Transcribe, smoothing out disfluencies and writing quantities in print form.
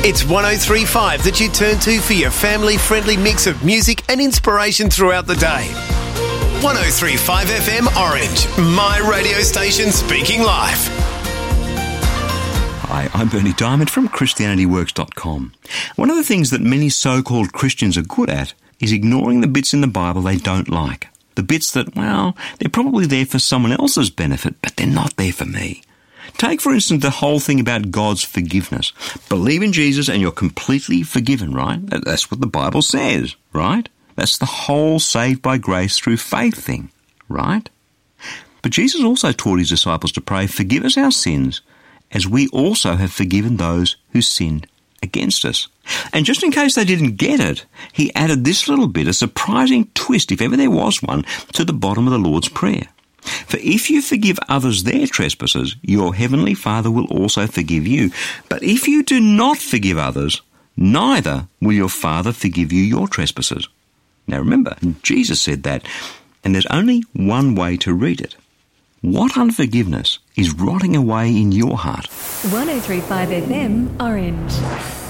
It's 103.5 that you turn to for your family-friendly mix of music and inspiration throughout the day. 103.5 FM Orange, my radio station speaking live. Hi, I'm Bernie Diamond from ChristianityWorks.com. One of the things that many so-called Christians are good at is ignoring the bits in the Bible they don't like. The bits that, well, they're probably there for someone else's benefit, but they're not there for me. Take, for instance, the whole thing about God's forgiveness. Believe in Jesus and you're completely forgiven, right? That's what the Bible says, right? That's the whole saved by grace through faith thing, right? But Jesus also taught his disciples to pray, forgive us our sins, as we also have forgiven those who sinned against us. And just in case they didn't get it, he added this little bit, a surprising twist, if ever there was one, to the bottom of the Lord's Prayer. For if you forgive others their trespasses, your heavenly Father will also forgive you. But if you do not forgive others, neither will your Father forgive you your trespasses. Now remember, Jesus said that, and there's only one way to read it. What unforgiveness is rotting away in your heart? 103.5 FM Orange.